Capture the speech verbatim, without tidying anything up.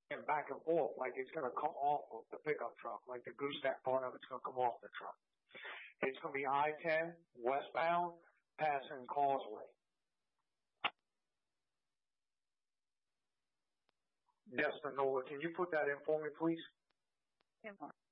and back and forth, like it's going to come off of the pickup truck, like the gooseneck part of it's going to come off the truck. It's going to be I ten westbound, passing Causeway. Yes, Nola, can you put that in for me, please? ten four.